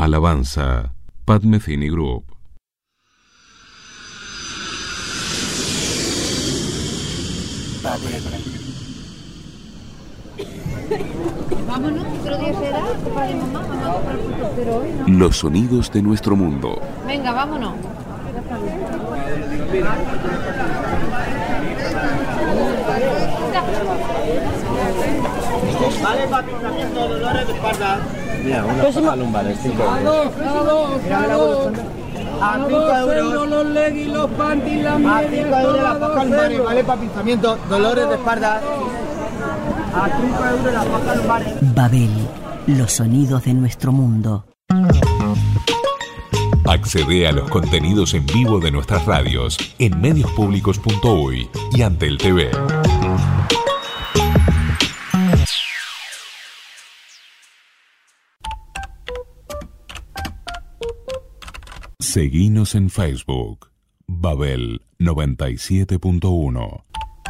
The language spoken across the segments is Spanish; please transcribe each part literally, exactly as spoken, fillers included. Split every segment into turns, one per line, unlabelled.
Alabanza, Padmethini Group.
Vámonos, otro día será, papá de mamá, vamos a comprar frutos, pero hoy no.
Los sonidos de nuestro mundo.
Venga, vámonos.
Vale, papi, también dolores de espalda.
Mira, una paja lumbar, es cinco euros.
A cinco euros.
Los leggings, los panties, las
A
medias,
cinco euros la paja lumbar,
todo.
vale, para pinzamiento, dolores de espalda. A cinco euros la paja lumbar.
Babel, los sonidos de nuestro mundo.
Accede a los contenidos en vivo de nuestras radios en medios públicos punto uy y Antel T V. Seguinos en Facebook, Babel noventa y siete punto uno.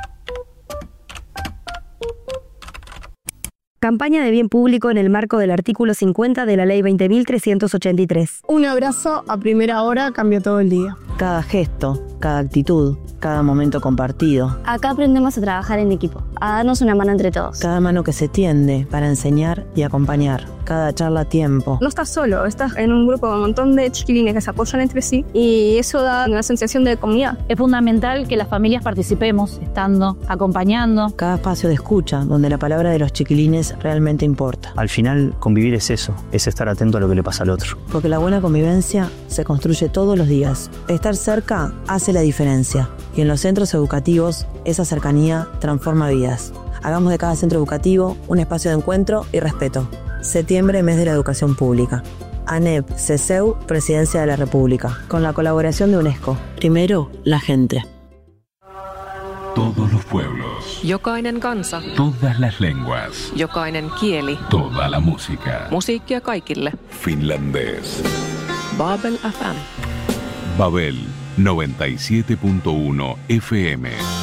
Campaña de bien público en el marco del artículo cincuenta de la Ley veinte mil trescientos ochenta y tres.
Un abrazo a primera hora cambia todo el día.
Cada gesto, cada actitud, cada momento compartido.
Acá aprendemos a trabajar en equipo, a darnos una mano entre todos.
Cada mano que se tiende para enseñar y acompañar. Cada charla a tiempo.
No estás solo, estás en un grupo con un montón de chiquilines que se apoyan entre sí y eso da una sensación de comunidad.
Es fundamental que las familias participemos, estando, acompañando.
Cada espacio de escucha, donde la palabra de los chiquilines realmente importa.
Al final, convivir es eso, es estar atento a lo que le pasa al otro.
Porque la buena convivencia se construye todos los días. Estar cerca hace la diferencia. Y en los centros educativos, esa cercanía transforma vidas. Hagamos de cada centro educativo un espacio de encuentro y respeto. Septiembre, mes de la educación pública. ANEP, CESEU, Presidencia de la República. Con la colaboración de UNESCO. Primero, la gente.
Todos los pueblos.
Jokainen kansa.
Todas las lenguas.
Jokainen kieli.
Toda la música.
Musiikkia kaikille.
Finlandés.
Babel F M.
Babel noventa y siete punto uno F M.